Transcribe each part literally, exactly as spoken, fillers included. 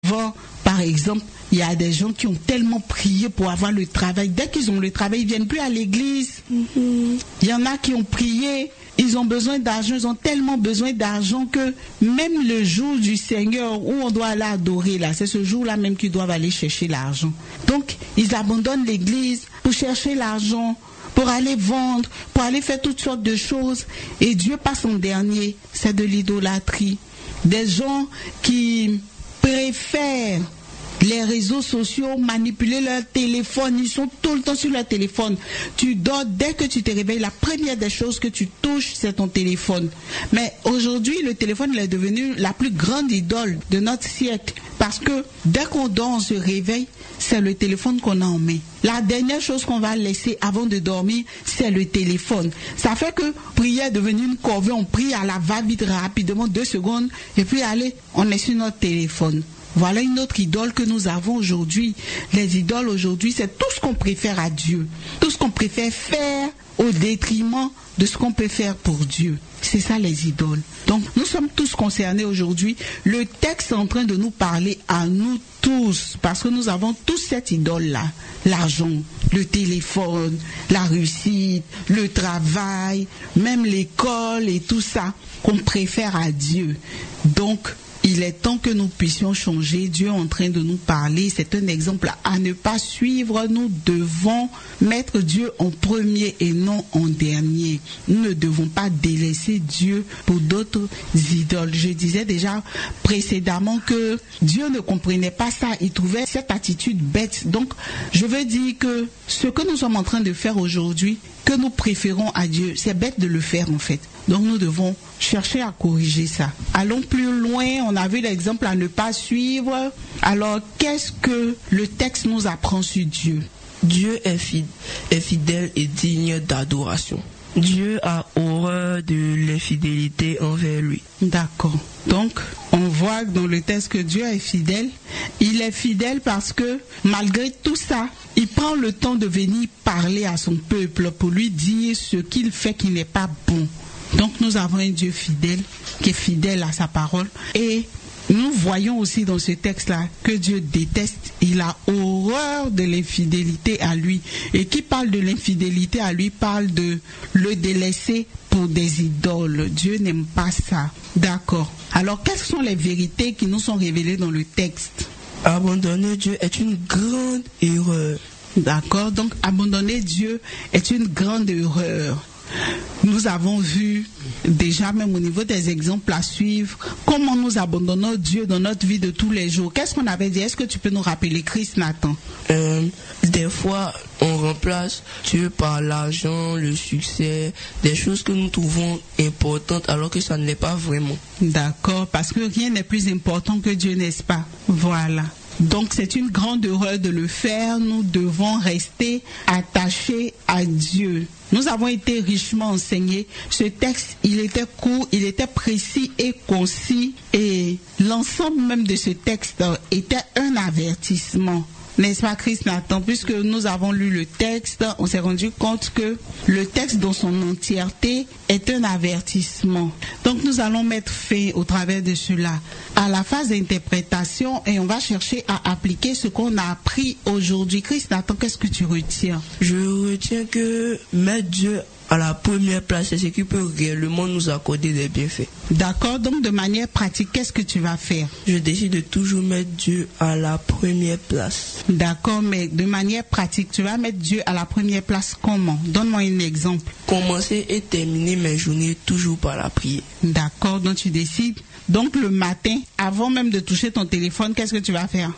souvent, par exemple, il y a des gens qui ont tellement prié pour avoir le travail. Dès qu'ils ont le travail, ils ne viennent plus à l'église. Mm-hmm. Il y en a qui ont prié, ils ont besoin d'argent, ils ont tellement besoin d'argent que même le jour du Seigneur où on doit aller adorer, là, c'est ce jour-là même qu'ils doivent aller chercher l'argent. Donc, ils abandonnent l'église pour chercher l'argent, pour aller vendre, pour aller faire toutes sortes de choses. Et Dieu passe en dernier, c'est de l'idolâtrie. Des gens qui préfèrent les réseaux sociaux, manipuler leur téléphone, ils sont tout le temps sur leur téléphone. Tu dors, dès que tu te réveilles, la première des choses que tu touches, c'est ton téléphone. Mais aujourd'hui, le téléphone il est devenu la plus grande idole de notre siècle. Parce que dès qu'on dort, on se réveille, c'est le téléphone qu'on a en main. La dernière chose qu'on va laisser avant de dormir, c'est le téléphone. Ça fait que prier est devenu une corvée, on prie à la va-vite rapidement, deux secondes, et puis allez, on est sur notre téléphone. Voilà une autre idole que nous avons aujourd'hui. Les idoles aujourd'hui, c'est tout ce qu'on préfère à Dieu. Tout ce qu'on préfère faire au détriment de ce qu'on peut faire pour Dieu. C'est ça les idoles. Donc nous sommes tous concernés aujourd'hui. Le texte est en train de nous parler à nous tous, parce que nous avons tous cette idole-là. L'argent, le téléphone, la réussite, le travail, même l'école et tout ça qu'on préfère à Dieu. Donc, il est temps que nous puissions changer. Dieu est en train de nous parler. C'est un exemple à ne pas suivre. Nous devons mettre Dieu en premier et non en dernier. Nous ne devons pas délaisser Dieu pour d'autres idoles. Je disais déjà précédemment que Dieu ne comprenait pas ça. Il trouvait cette attitude bête. Donc, je veux dire que ce que nous sommes en train de faire aujourd'hui, que nous préférons à Dieu, c'est bête de le faire en fait. Donc nous devons chercher à corriger ça. Allons plus loin, on a vu l'exemple à ne pas suivre. Alors qu'est-ce que le texte nous apprend sur Dieu? Dieu est, fid- est fidèle et digne d'adoration. Dieu a horreur de l'infidélité envers lui. D'accord. Donc, on voit dans le texte que Dieu est fidèle. Il est fidèle parce que, malgré tout ça, il prend le temps de venir parler à son peuple pour lui dire ce qu'il fait qui n'est pas bon. Donc, nous avons un Dieu fidèle, qui est fidèle à sa parole. Et nous voyons aussi dans ce texte-là que Dieu déteste, il a horreur de l'infidélité à lui. Et qui parle de l'infidélité à lui parle de le délaisser pour des idoles. Dieu n'aime pas ça. D'accord. Alors, quelles sont les vérités qui nous sont révélées dans le texte? Abandonner Dieu est une grande erreur. D'accord. Donc, abandonner Dieu est une grande erreur. Nous avons vu déjà, même au niveau des exemples à suivre, comment nous abandonnons Dieu dans notre vie de tous les jours. Qu'est-ce qu'on avait dit? Est-ce que tu peux nous rappeler, Chris, Nathan? euh, Des fois, on remplace Dieu par l'argent, le succès, des choses que nous trouvons importantes alors que ça ne l'est pas vraiment. D'accord, parce que rien n'est plus important que Dieu, n'est-ce pas? Voilà. Donc c'est une grande erreur de le faire. Nous devons rester attachés à Dieu. Nous avons été richement enseignés. Ce texte, il était court, il était précis et concis. Et l'ensemble même de ce texte était un avertissement. N'est-ce pas, Chris Nathan? Puisque nous avons lu le texte, on s'est rendu compte que le texte dans son entièreté est un avertissement. Donc nous allons mettre fin au travers de cela à la phase d'interprétation et on va chercher à appliquer ce qu'on a appris aujourd'hui. Chris Nathan, qu'est-ce que tu retiens? Je retiens que mettre Dieu à la première place, c'est ce qui peut réellement nous accorder des bienfaits. D'accord, donc de manière pratique, qu'est-ce que tu vas faire? Je décide de toujours mettre Dieu à la première place. D'accord, mais de manière pratique, tu vas mettre Dieu à la première place comment? Donne-moi un exemple. Commencer et terminer mes journées toujours par la prière. D'accord, donc tu décides. Donc le matin, avant même de toucher ton téléphone, qu'est-ce que tu vas faire?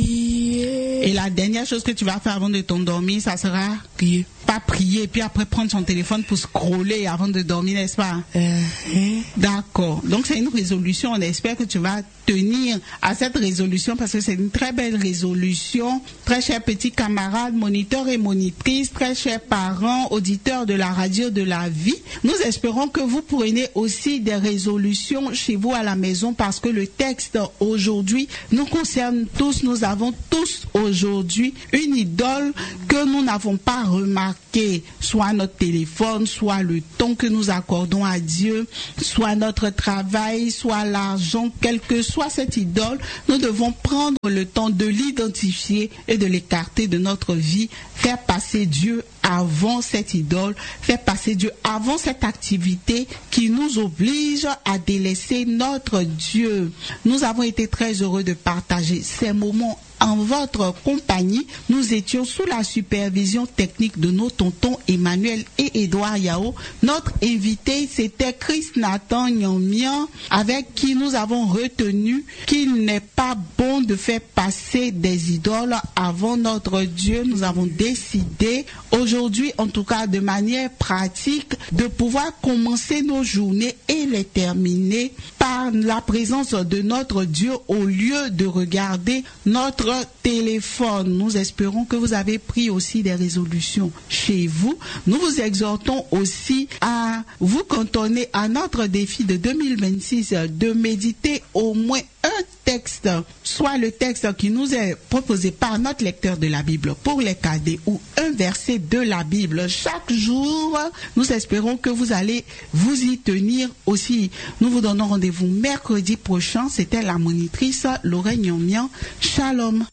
Prier. Et la dernière chose que tu vas faire avant de t'endormir, ça sera? Prier. Pas prier, puis après prendre son téléphone pour scroller avant de dormir, n'est-ce pas? Euh, hein? D'accord. Donc c'est une résolution. On espère que tu vas tenir à cette résolution parce que c'est une très belle résolution. Très chers petits camarades, moniteurs et monitrices, très chers parents, auditeurs de la radio de la vie, nous espérons que vous prenez aussi des résolutions chez vous à la maison parce que le texte aujourd'hui nous concerne tous. Nous avons tous aujourd'hui une idole que nous n'avons pas remarquée risquer soit notre téléphone, soit le temps que nous accordons à Dieu, soit notre travail, soit l'argent, quelle que soit cette idole, nous devons prendre le temps de l'identifier et de l'écarter de notre vie, faire passer Dieu avant cette idole, faire passer Dieu avant cette activité qui nous oblige à délaisser notre Dieu. Nous avons été très heureux de partager ces moments en votre compagnie. Nous étions sous la supervision technique de nos tontons Emmanuel et Édouard Yao. Notre invité, c'était Chris Nathan Nyamian, avec qui nous avons retenu qu'il n'est pas bon de faire passer des idoles avant notre Dieu. Nous avons décidé aujourd'hui, en tout cas de manière pratique, de pouvoir commencer nos journées et les terminer par la présence de notre Dieu au lieu de regarder notre téléphone. Nous espérons que vous avez pris aussi des résolutions chez vous. Nous vous exhortons aussi à vous cantonner à notre défi de deux mille vingt-six de méditer au moins un texte, soit le texte qui nous est proposé par notre lecteur de la Bible pour les cadets ou un verset de la Bible chaque jour. Nous espérons que vous allez vous y tenir aussi. Nous vous donnons rendez-vous mercredi prochain. C'était la monitrice Lorraine Nyamian. Shalom.